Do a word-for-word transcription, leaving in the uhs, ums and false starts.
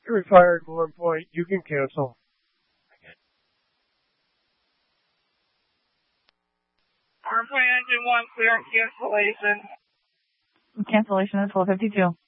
You're retired one point. You can cancel. Airplane engine one clear cancellation. Cancellation at twelve fifty-two.